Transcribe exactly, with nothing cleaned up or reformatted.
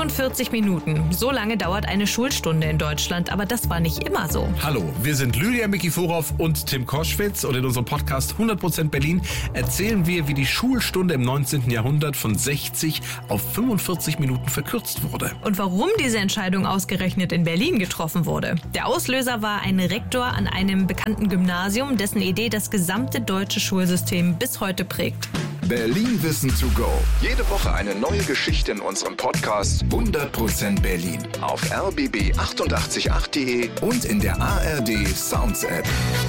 fünfundvierzig Minuten. So lange dauert eine Schulstunde in Deutschland, aber das war nicht immer so. Hallo, wir sind Lydia Mikiforov und Tim Koschwitz und in unserem Podcast hundert Prozent Berlin erzählen wir, wie die Schulstunde im neunzehnten Jahrhundert von sechzig auf fünfundvierzig Minuten verkürzt wurde. Und warum diese Entscheidung ausgerechnet in Berlin getroffen wurde. Der Auslöser war ein Rektor an einem bekannten Gymnasium, dessen Idee das gesamte deutsche Schulsystem bis heute prägt. Berlin Wissen to go. Jede Woche eine neue Geschichte in unserem Podcast hundert Prozent Berlin. Auf r b b achtundachtzig punkt acht punkt d e und in der A R D Sounds App.